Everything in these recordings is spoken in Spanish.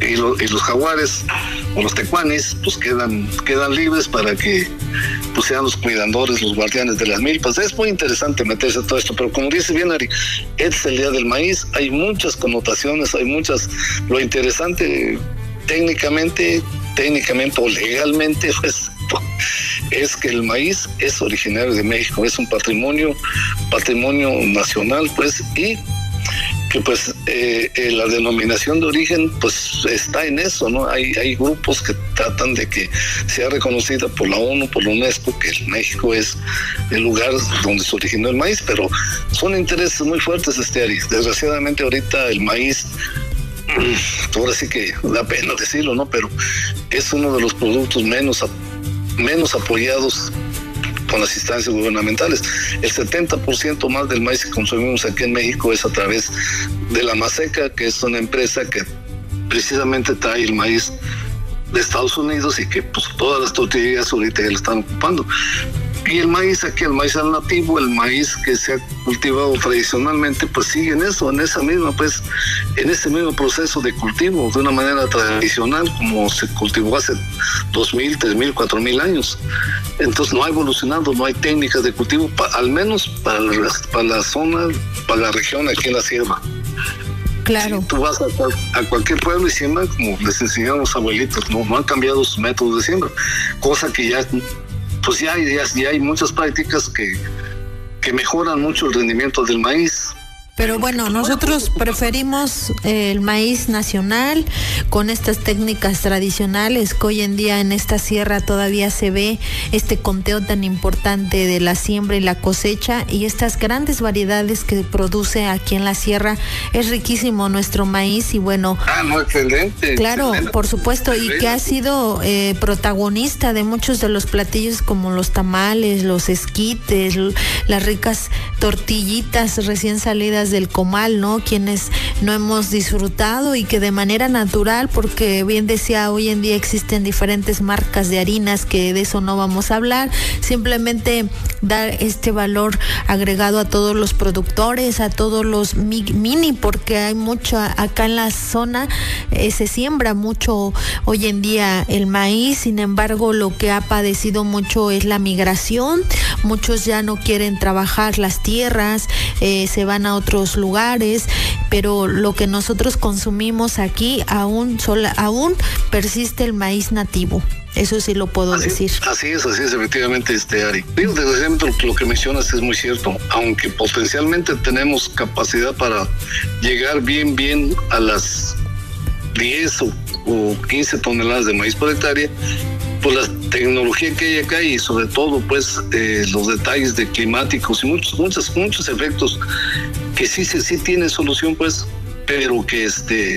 y los jaguares o los tecuanis pues quedan libres para que pues sean los cuidadores, los guardianes de las milpas. Es muy interesante meterse a todo esto, pero como dice bien Ari, este es el Día del Maíz, hay muchas connotaciones, lo interesante técnicamente o legalmente pues es que el maíz es originario de México, es un patrimonio nacional, pues, y que pues la denominación de origen pues está en eso, ¿no? Hay grupos que tratan de que sea reconocida por la ONU, por la UNESCO, que México es el lugar donde se originó el maíz, pero son intereses muy fuertes, Ari. Desgraciadamente ahorita el maíz, ahora sí que da pena decirlo, ¿no? Pero es uno de los productos menos apoyados con las instancias gubernamentales. El 70% más del maíz que consumimos aquí en México es a través de la Maseca, que es una empresa que precisamente trae el maíz de Estados Unidos y que pues todas las tortillerías ahorita ya lo están ocupando. Y el maíz aquí, el maíz al nativo, el maíz que se ha cultivado tradicionalmente, pues sigue en ese mismo proceso de cultivo, de una manera tradicional, como se cultivó hace 2,000, 3,000, 4,000 años. Entonces no ha evolucionado, no hay técnicas de cultivo, al menos para la zona, para la región aquí en la sierra. Claro. Si tú vas a cualquier pueblo y siembra, como les enseñaron los abuelitos, no han cambiado sus métodos de siembra, cosa que ya hay muchas prácticas que mejoran mucho el rendimiento del maíz. Pero bueno, nosotros preferimos el maíz nacional con estas técnicas tradicionales que hoy en día en esta sierra todavía se ve este conteo tan importante de la siembra y la cosecha y estas grandes variedades que produce aquí en la sierra. Es riquísimo nuestro maíz y bueno. Excelente. Claro, excelente. Por supuesto, y que ha sido protagonista de muchos de los platillos como los tamales, los esquites, las ricas tortillitas recién salidas del comal, ¿no? Quienes no hemos disfrutado y que de manera natural, porque bien decía, hoy en día existen diferentes marcas de harinas, que de eso no vamos a hablar, simplemente dar este valor agregado a todos los productores, a todos los mini, porque hay mucho acá en la zona, se siembra mucho hoy en día el maíz. Sin embargo, lo que ha padecido mucho es la migración. Muchos ya no quieren trabajar las tierras, se van a otros lugares, pero lo que nosotros consumimos aquí aún persiste el maíz nativo. Eso sí lo puedo decir. Así es, efectivamente, Ari. Desgraciadamente lo que mencionas es muy cierto. Aunque potencialmente tenemos capacidad para llegar bien a las 10 o 15 toneladas de maíz por hectárea, pues la tecnología que hay acá y sobre todo pues los detalles de climáticos y muchos efectos que sí tienen solución, pues, pero que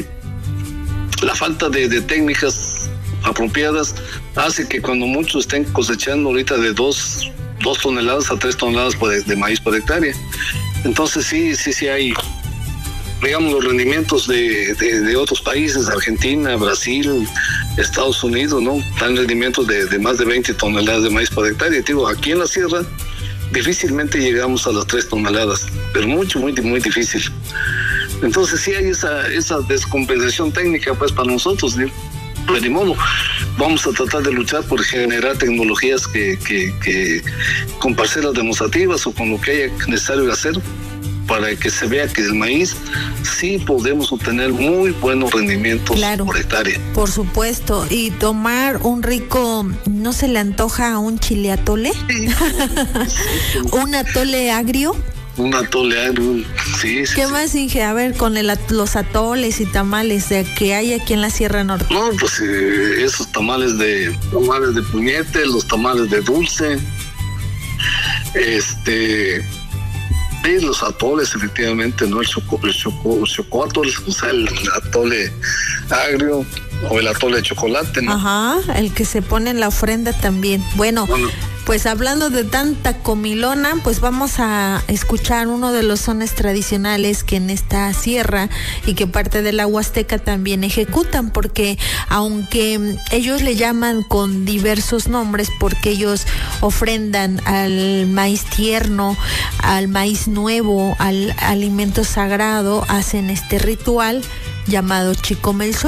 la falta de técnicas apropiadas hace que cuando muchos estén cosechando ahorita de 2 toneladas a 3 toneladas de maíz por hectárea. Entonces sí hay, digamos, los rendimientos de otros países, Argentina, Brasil, Estados Unidos, ¿no? Dan rendimientos de más de 20 toneladas de maíz por hectárea. Digo, aquí en la sierra difícilmente llegamos a las 3 toneladas, pero muy difícil. Entonces sí hay esa descompensación técnica pues para nosotros, ¿sí? Pero de modo, vamos a tratar de luchar por generar tecnologías que con parcelas demostrativas o con lo que haya necesario hacer para que se vea que el maíz sí podemos obtener muy buenos rendimientos, claro, por hectárea. Por supuesto, y tomar un rico, ¿no se le antoja un chile atole? Sí. ¿Un atole agrio? Un atole agrio, sí. ¿Qué más, Inge? A ver, con los atoles y tamales de que hay aquí en la Sierra Norte. No, pues esos tamales de puñete, los tamales de dulce, y los atoles, efectivamente, ¿no? El chocotol, o sea, el atole agrio o el atole de chocolate, ¿no? Ajá, el que se pone en la ofrenda también. Bueno, pues hablando de tanta comilona, pues vamos a escuchar uno de los sones tradicionales que en esta sierra y que parte de la Huasteca también ejecutan, porque aunque ellos le llaman con diversos nombres, porque ellos ofrendan al maíz tierno, al maíz nuevo, al alimento sagrado, hacen este ritual llamado Chicomelzol.